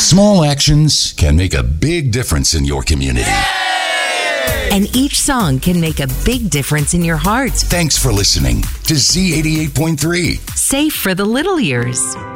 Small actions can make a big difference in your community. And each song can make a big difference in your heart. Thanks for listening to Z88.3. Safe for the little ears.